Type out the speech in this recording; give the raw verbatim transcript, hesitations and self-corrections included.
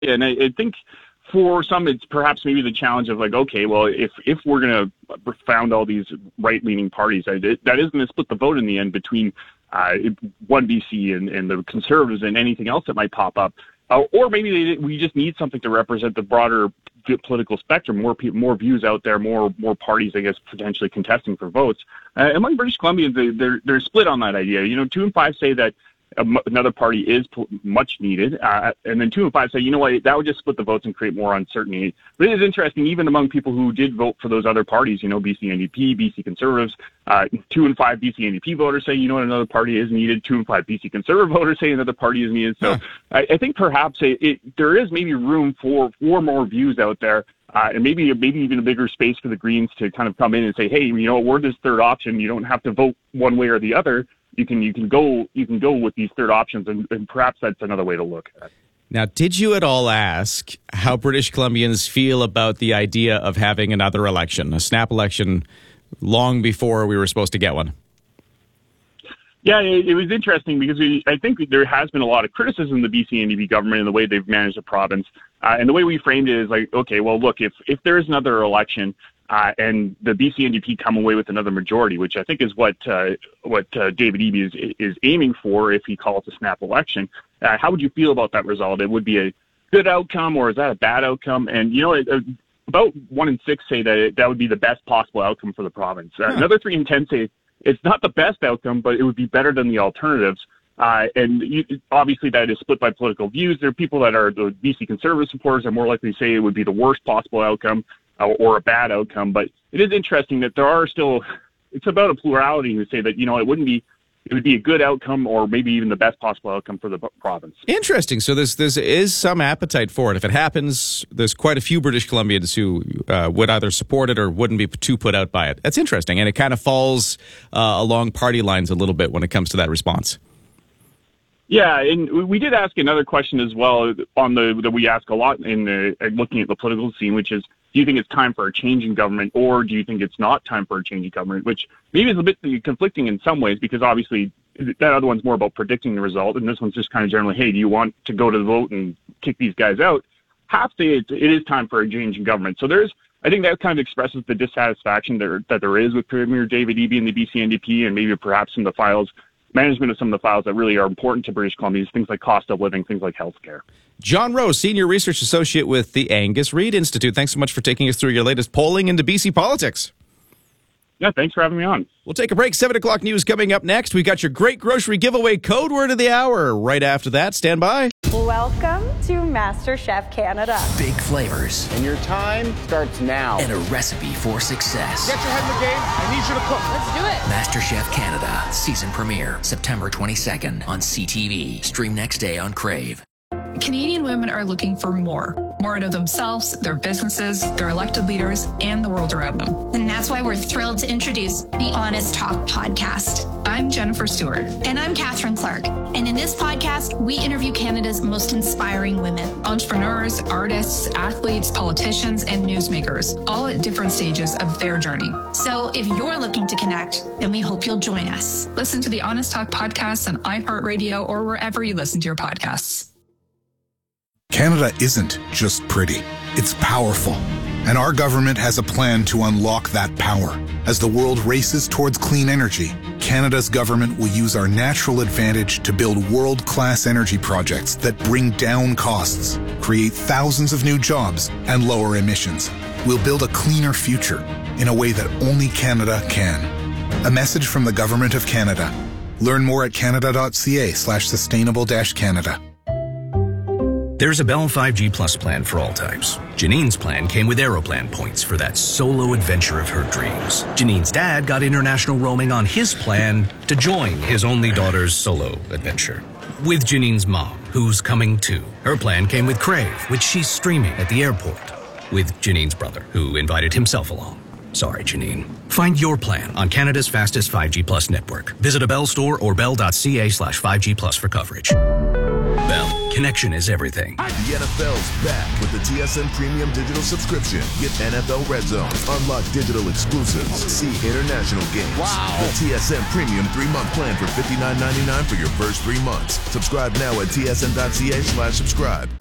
And I, I think for some, it's perhaps maybe the challenge of like, okay, well, if if we're going to found all these right-leaning parties, that is going to split the vote in the end between uh, one B C and, and the Conservatives and anything else that might pop up. Uh, or maybe they, we just need something to represent the broader political spectrum, more people, more views out there, more more parties, I guess, potentially contesting for votes. Uh, among British Columbians, they, they're they're split on that idea. You know, two and five say that another party is much needed, uh, and then two and five say, you know what, that would just split the votes and create more uncertainty. But it is interesting, even among people who did vote for those other parties, you know, B C N D P, B C Conservatives, uh, two and five B C N D P voters say, you know what, another party is needed. Two and five B C Conservative voters say another party is needed. So huh. I, I think perhaps it, it, there is maybe room for four more views out there. Uh, and maybe maybe even a bigger space for the Greens to kind of come in and say, hey, you know, we're this third option. You don't have to vote one way or the other. You can you can go you can go with these third options, and, and perhaps that's another way to look at it. Now, did you at all ask how British Columbians feel about the idea of having another election, a snap election, long before we were supposed to get one? Yeah, it, it was interesting because we, I think there has been a lot of criticism of the B C N D P government and the way they've managed the province. Uh, and the way we framed it is like, okay, well, look, if, if there is another election uh, and the B C N D P come away with another majority, which I think is what uh, what uh, David Eby is, is aiming for if he calls a snap election, uh, how would you feel about that result? It would be a good outcome, or is that a bad outcome? And, you know, it, uh, about one in six say that it, that would be the best possible outcome for the province. Uh, yeah. Another three in ten say it's not the best outcome, but it would be better than the alternatives. Uh, and you, obviously that is split by political views. There are people that are the B C Conservative supporters are more likely to say it would be the worst possible outcome uh, or a bad outcome. But it is interesting that there are still, it's about a plurality who say that, you know, it wouldn't be, it would be a good outcome or maybe even the best possible outcome for the province. Interesting. So there's, there's is some appetite for it. If it happens, there's quite a few British Columbians who uh, would either support it or wouldn't be too put out by it. That's interesting. And it kind of falls uh, along party lines a little bit when it comes to that response. Yeah, and we did ask another question as well on the that we ask a lot in the, looking at the political scene, which is, do you think it's time for a change in government, or do you think it's not time for a change in government? Which maybe is a bit conflicting in some ways, because obviously that other one's more about predicting the result, and this one's just kind of generally, hey, do you want to go to the vote and kick these guys out? Half say it, it is time for a change in government. So there's, I think that kind of expresses the dissatisfaction there, that there is with Premier David Eby and the B C N D P, and maybe perhaps some of the files. Management of some of the files that really are important to British Columbians, things like cost of living, things like healthcare. John Rowe, Senior Research Associate with the Angus Reid Institute. Thanks so much for taking us through your latest polling into B C politics. Yeah, thanks for having me on. We'll take a break. seven o'clock news coming up next. We got your great grocery giveaway code word of the hour. Right after that, stand by. Welcome to MasterChef Canada. Big flavors. And your time starts now. And a recipe for success. Get your head in the game. I need you to cook. Let's do it. MasterChef Canada. Season premiere. September twenty-second on C T V. Stream next day on Crave. Canadian women are looking for more. More out of themselves, their businesses, their elected leaders, and the world around them. And that's why we're thrilled to introduce the Honest Talk podcast. I'm Jennifer Stewart. And I'm Catherine Clark. And in this podcast, we interview Canada's most inspiring women. Entrepreneurs, artists, athletes, politicians, and newsmakers, all at different stages of their journey. So if you're looking to connect, then we hope you'll join us. Listen to the Honest Talk podcast on iHeartRadio or wherever you listen to your podcasts. Canada isn't just pretty, it's powerful. And our government has a plan to unlock that power. As the world races towards clean energy, Canada's government will use our natural advantage to build world-class energy projects that bring down costs, create thousands of new jobs, and lower emissions. We'll build a cleaner future in a way that only Canada can. A message from the Government of Canada. Learn more at canada.ca slash sustainable dash Canada. There's a Bell five G Plus plan for all types. Janine's plan came with Aeroplan points for that solo adventure of her dreams. Janine's dad got international roaming on his plan to join his only daughter's solo adventure. With Janine's mom, who's coming too. Her plan came with Crave, which she's streaming at the airport. With Janine's brother, who invited himself along. Sorry, Janine. Find your plan on Canada's fastest five G Plus network. Visit a Bell store or bell.ca slash 5G Plus for coverage. Bell, connection is everything. The N F L's back with the T S N Premium Digital Subscription. Get N F L Red Zone, unlock digital exclusives, see international games. Wow. The T S N Premium three-month plan for fifty-nine ninety-nine for your first three months. Subscribe now at tsn.ca slash subscribe.